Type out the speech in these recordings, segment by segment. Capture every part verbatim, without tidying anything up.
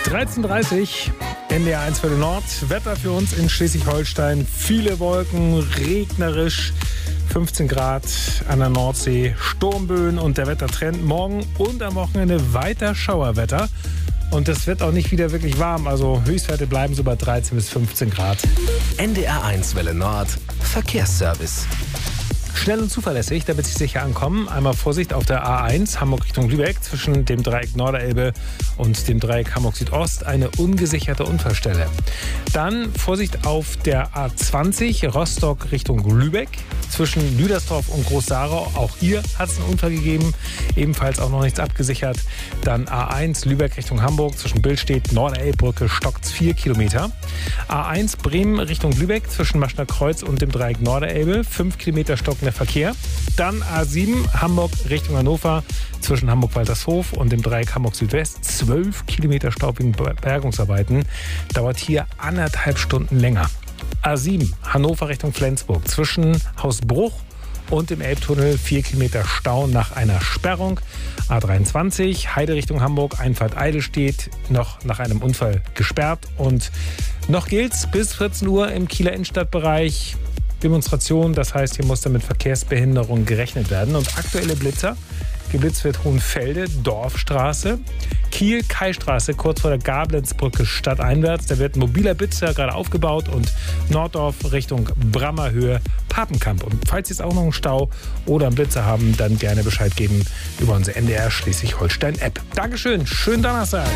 dreizehn Uhr dreißig, N D R eins Viertel Nord. Wetter für uns in Schleswig-Holstein. Viele Wolken, regnerisch, fünfzehn Grad an der Nordsee, Sturmböen und der Wettertrend morgen und am Wochenende weiter Schauerwetter. Und es wird auch nicht wieder wirklich warm, also Höchstwerte bleiben so bei dreizehn bis fünfzehn Grad. N D R eins Welle Nord, Verkehrsservice. Schnell und zuverlässig, damit Sie sicher ankommen. Einmal Vorsicht auf der A eins, Hamburg Richtung Lübeck, zwischen dem Dreieck Norderelbe und dem Dreieck Hamburg Südost, eine ungesicherte Unfallstelle. Dann Vorsicht auf der A zwanzig, Rostock Richtung Lübeck, zwischen Lüdersdorf und Groß-Sarau. Auch hier hat es einen Unfall gegeben, ebenfalls auch noch nichts abgesichert. Dann A eins, Lübeck Richtung Hamburg, zwischen Billstedt, Norderelbbrücke, stockt's vier Kilometer. A eins, Bremen Richtung Lübeck, zwischen Maschner Kreuz und dem Dreieck Norderelbe, fünf Kilometer stockender Verkehr. Dann A sieben, Hamburg Richtung Hannover, zwischen Hamburg-Waltershof und dem Dreieck Hamburg Südwest, zwölf Kilometer Stau wegen Bergungsarbeiten. Dauert hier anderthalb Stunden länger. A sieben, Hannover Richtung Flensburg, zwischen Hausbruch und dem Elbtunnel, vier Kilometer Stau nach einer Sperrung. A dreiundzwanzig, Heide Richtung Hamburg, Einfahrt Eidelstedt, noch nach einem Unfall gesperrt. Und noch gilt's bis vierzehn Uhr im Kieler Innenstadtbereich Demonstration. Das heißt, hier muss dann mit Verkehrsbehinderung gerechnet werden. Und aktuelle Blitzer: geblitzt wird Hohenfelde, Dorfstraße, Kiel, Kaistraße, kurz vor der Gablenzbrücke stadteinwärts. Da wird ein mobiler Blitzer gerade aufgebaut und Norddorf Richtung Brammerhöhe, Papenkamp. Und falls Sie jetzt auch noch einen Stau oder einen Blitzer haben, dann gerne Bescheid geben über unsere N D R Schleswig-Holstein-App. Dankeschön, schönen Donnerstag.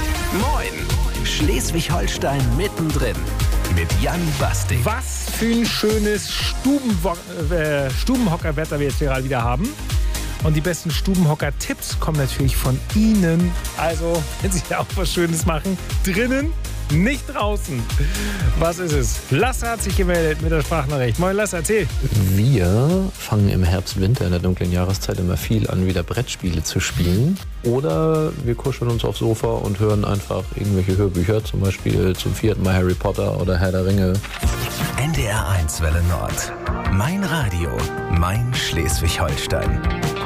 Moin, Schleswig-Holstein mittendrin mit Jan Basting. Was für ein schönes Stubenwo- äh, Stubenhockerwetter wir jetzt gerade wieder haben. Und die besten Stubenhocker-Tipps kommen natürlich von Ihnen. Also, wenn Sie auch was Schönes machen, drinnen, nicht draußen. Was ist es? Lasse hat sich gemeldet mit der Sprachnachricht. Moin Lasse, erzähl. Wir fangen im Herbst, Winter, in der dunklen Jahreszeit immer viel an, wieder Brettspiele zu spielen. Oder wir kuscheln uns aufs Sofa und hören einfach irgendwelche Hörbücher, zum Beispiel zum vierten Mal Harry Potter oder Herr der Ringe. N D R eins Welle Nord. Mein Radio, mein Schleswig-Holstein.